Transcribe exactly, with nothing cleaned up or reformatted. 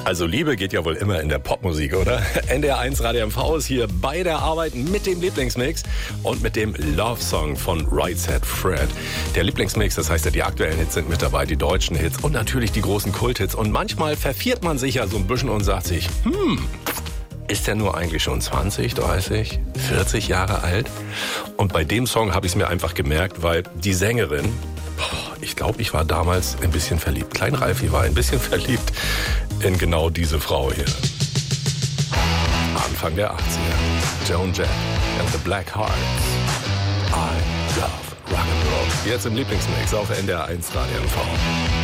Also Liebe geht ja wohl immer in der Popmusik, oder? N D R eins Radio M V ist hier bei der Arbeit mit dem Lieblingsmix und mit dem Love-Song von Right Said Fred. Der Lieblingsmix, das heißt ja, die aktuellen Hits sind mit dabei, die deutschen Hits und natürlich die großen Kulthits. Und manchmal verfiert man sich ja so ein bisschen und sagt sich, hm, ist der nur eigentlich schon zwanzig, dreißig, vierzig Jahre alt? Und bei dem Song habe ich es mir einfach gemerkt, weil die Sängerin, ich glaube, ich war damals ein bisschen verliebt. Klein Ralfi war ein bisschen verliebt in genau diese Frau hier. Anfang der achtziger. Joan Jett and the Black Hearts. I love Rock'n'Roll. Jetzt im Lieblingsmix auf N D R eins Radio M V.